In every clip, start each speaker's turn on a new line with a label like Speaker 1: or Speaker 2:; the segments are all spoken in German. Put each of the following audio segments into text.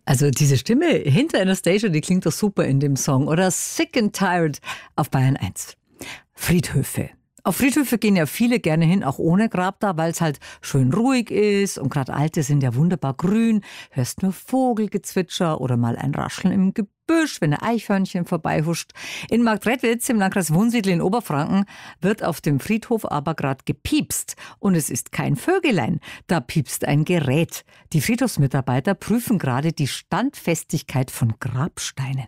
Speaker 1: Also diese Stimme hinter Anastacia, die klingt doch super in dem Song. Oder Sick and Tired auf Bayern 1. Friedhöfe. Auf Friedhöfe gehen ja viele gerne hin, auch ohne Grab da, weil es halt schön ruhig ist. Und gerade alte sind ja wunderbar grün. Hörst nur Vogelgezwitscher oder mal ein Rascheln im Gebüsch, wenn ein Eichhörnchen vorbeihuscht. In Marktredwitz im Landkreis Wunsiedel in Oberfranken wird auf dem Friedhof aber gerade gepiepst. Und es ist kein Vögelein, da piepst ein Gerät. Die Friedhofsmitarbeiter prüfen gerade die Standfestigkeit von Grabsteinen.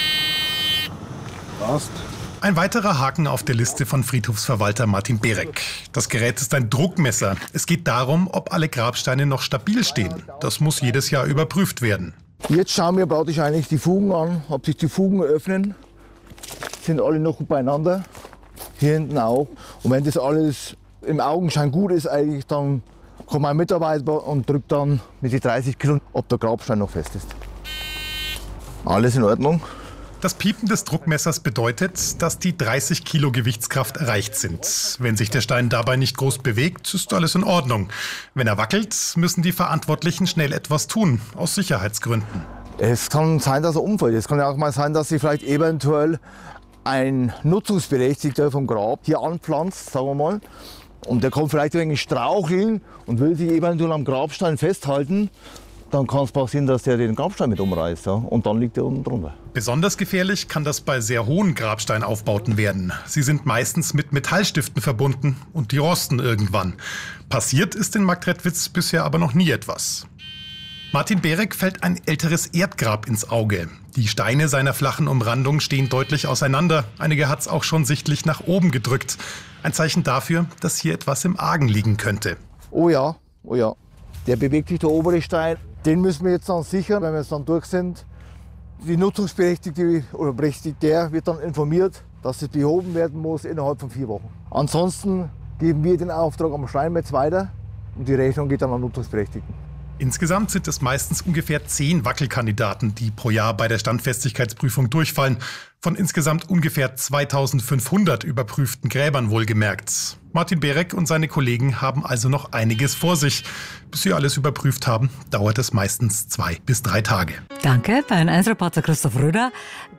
Speaker 2: Passt.
Speaker 3: Ein weiterer Haken auf der Liste von Friedhofsverwalter Martin Berek. Das Gerät ist ein Druckmesser. Es geht darum, ob alle Grabsteine noch stabil stehen. Das muss jedes Jahr überprüft werden.
Speaker 2: Jetzt schauen wir praktisch eigentlich die Fugen an, ob sich die Fugen öffnen. Sind alle noch gut beieinander. Hier hinten auch. Und wenn das alles im Augenschein gut ist, eigentlich, dann kommt mein Mitarbeiter und drückt dann mit den 30 Kilo, ob der Grabstein noch fest ist. Alles in Ordnung.
Speaker 3: Das Piepen des Druckmessers bedeutet, dass die 30 Kilo Gewichtskraft erreicht sind. Wenn sich der Stein dabei nicht groß bewegt, ist alles in Ordnung. Wenn er wackelt, müssen die Verantwortlichen schnell etwas tun, aus Sicherheitsgründen.
Speaker 2: Es kann sein, dass er umfällt. Es kann ja auch mal sein, dass sich vielleicht eventuell ein Nutzungsberechtigter vom Grab hier anpflanzt, sagen wir mal. Und der kommt vielleicht ein wenig straucheln und will sich eventuell am Grabstein festhalten. Dann kann es passieren, dass der den Grabstein mit umreißt, ja? Und dann liegt er unten drunter.
Speaker 3: Besonders gefährlich kann das bei sehr hohen Grabsteinaufbauten werden. Sie sind meistens mit Metallstiften verbunden und die rosten irgendwann. Passiert ist in Marktredwitz bisher aber noch nie etwas. Martin Berek fällt ein älteres Erdgrab ins Auge. Die Steine seiner flachen Umrandung stehen deutlich auseinander. Einige hat's auch schon sichtlich nach oben gedrückt. Ein Zeichen dafür, dass hier etwas im Argen liegen könnte.
Speaker 2: Oh ja, oh ja. Der bewegt sich, der obere Stein. Den müssen wir jetzt dann sichern, wenn wir jetzt dann durch sind. Die Nutzungsberechtigte oder Berechtigte wird dann informiert, dass es behoben werden muss innerhalb von 4 Wochen. Ansonsten geben wir den Auftrag am Steinmetz weiter und die Rechnung geht dann an Nutzungsberechtigten.
Speaker 3: Insgesamt sind es meistens ungefähr 10 Wackelkandidaten, die pro Jahr bei der Standfestigkeitsprüfung durchfallen. Von insgesamt ungefähr 2500 überprüften Gräbern wohlgemerkt. Martin Berek und seine Kollegen haben also noch einiges vor sich. Bis sie alles überprüft haben, dauert es meistens 2 bis 3 Tage.
Speaker 1: Danke, Bayern 1 Reporter Christoph Röder.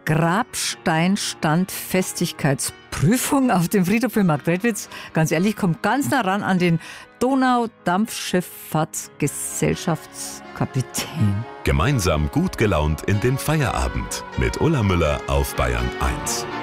Speaker 1: Grabsteinstandfestigkeitsprüfung auf dem Friedhof in Marktredwitz. Ganz ehrlich, kommt ganz nah ran an den Donaudampfschifffahrtsgesellschaftskapitän.
Speaker 4: Gemeinsam gut gelaunt in den Feierabend mit Ulla Müller auf Bayern 1.